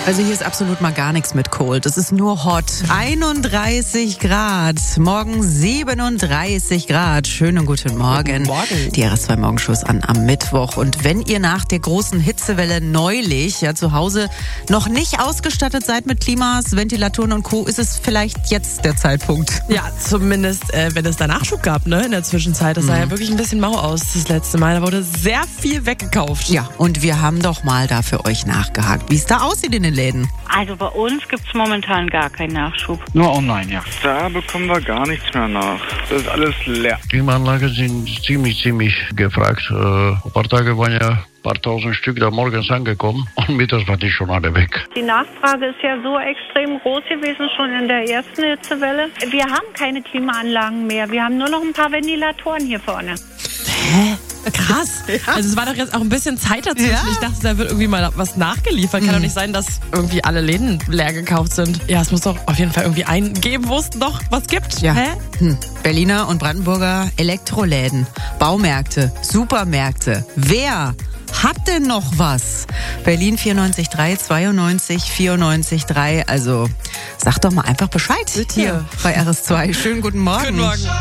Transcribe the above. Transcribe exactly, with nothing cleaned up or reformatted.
Also hier ist absolut mal gar nichts mit Cold. Es ist nur hot. einunddreißig Grad. Morgen siebenunddreißig Grad. Schönen guten Morgen. Guten Morgen. Die R S zwei Morgenshows an am Mittwoch. Und wenn ihr nach der großen Hitzewelle neulich ja zu Hause noch nicht ausgestattet seid mit Klimas, Ventilatoren und Co., ist es vielleicht jetzt der Zeitpunkt. Ja, zumindest, äh, wenn es da Nachschub gab, ne, in der Zwischenzeit. Das sah Mhm. ja wirklich ein bisschen mau aus das letzte Mal. Da wurde sehr viel weggekauft. Ja, und wir haben doch mal da für euch nachgehakt, wie es da aussieht in den Läden. Also bei uns gibt es momentan gar keinen Nachschub. Nur online, ja. Da bekommen wir gar nichts mehr nach. Das ist alles leer. Klimaanlagen sind ziemlich, ziemlich gefragt. Äh, ein paar Tage waren ja ein paar tausend Stück da morgens angekommen und mittags war die schon alle weg. Die Nachfrage ist ja so extrem groß gewesen, schon in der ersten Hitzewelle. Wir haben keine Klimaanlagen mehr. Wir haben nur noch ein paar Ventilatoren hier vorne. Hä? Krass. Also es war doch jetzt auch ein bisschen Zeit dazwischen. Ja. Ich dachte, da wird irgendwie mal was nachgeliefert. Kann doch nicht sein, dass irgendwie alle Läden leer gekauft sind. Ja, es muss doch auf jeden Fall irgendwie einen geben, wo es noch was gibt. Ja. Hä? Hm. Berliner und Brandenburger Elektroläden, Baumärkte, Supermärkte. Wer hat denn noch was? Berlin vierundneunzig Komma drei, zweiundneunzig, vierundneunzig Komma drei. Also sag doch mal einfach Bescheid Bitte. hier bei R S zwei. Schönen guten Morgen. Guten Morgen.